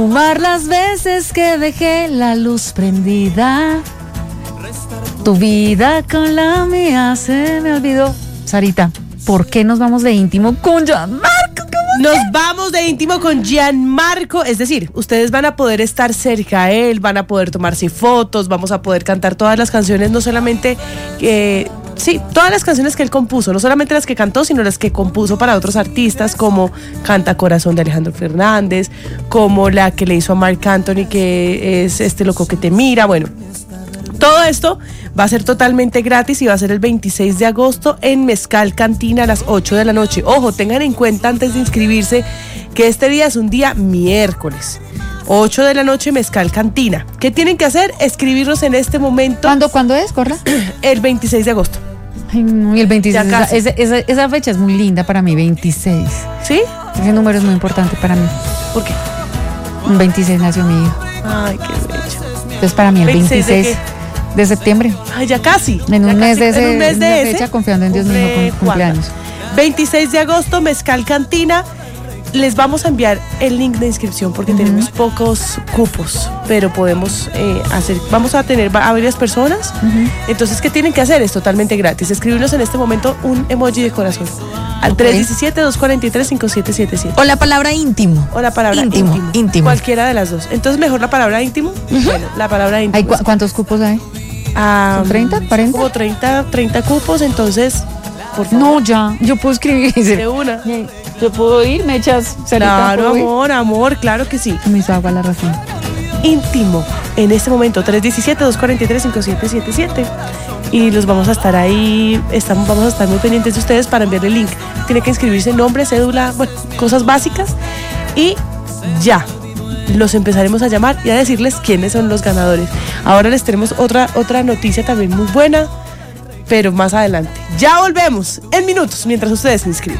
Sumar las veces que dejé la luz prendida, tu vida con la mía se me olvidó. Sarita, ¿por qué nos vamos de íntimo con Gianmarco? Nos vamos de íntimo con Gianmarco, es decir, ustedes van a poder estar cerca a él, van a poder tomarse fotos, vamos a poder cantar todas las canciones, no solamente todas las canciones que él compuso, no solamente las que cantó, sino las que compuso para otros artistas, como Canta Corazón de Alejandro Fernández, como la que le hizo a Marc Anthony, que es Este loco que te mira. Bueno, todo esto va a ser totalmente gratis y va a ser el 26 de agosto en Mezcal Cantina a las 8 de la noche. Ojo, tengan en cuenta antes de inscribirse que este día es un día miércoles. 8 de la noche, Mezcal Cantina. ¿Qué tienen que hacer? Escribirnos en este momento. ¿Cuándo es, Corla? El 26 de agosto. Ay, no, y el 26, esa fecha es muy linda para mí, 26. ¿Sí? Ese número es muy importante para mí. ¿Por qué? Un 26 nació mi hijo. Ay, qué bello. Entonces para mí el 26 de septiembre. Ay, ya casi. En un mes casi, de esa ese. fecha, confiando en Dios, mi hijo con cumpleaños. 26 de agosto, Mezcal Cantina. Les vamos a enviar el link de inscripción porque tenemos pocos cupos, pero podemos vamos a tener a varias personas. Entonces, ¿qué tienen que hacer? Es totalmente gratis. Escribirnos en este momento un emoji de corazón al 317-243-5777. O la palabra íntimo. O la palabra íntimo. Cualquiera de las dos. Entonces, mejor la palabra íntimo. Bueno, la palabra íntimo. ¿Cuántos cupos hay? ¿Son 30? ¿40? Como 30 cupos, entonces, por favor. No, ya. Yo puedo escribir. De una. ¿Yo puedo ir? ¿Me echas? Claro, amor, claro que sí. Me hizo agua la razón. Íntimo, en este momento, 317-243-5777. Y los vamos a estar ahí, vamos a estar muy pendientes de ustedes para enviarle el link. Tiene que inscribirse nombre, cédula, bueno, cosas básicas. Y ya, los empezaremos a llamar y a decirles quiénes son los ganadores. Ahora les tenemos otra noticia también muy buena, pero más adelante. Ya volvemos en minutos mientras ustedes se inscriben.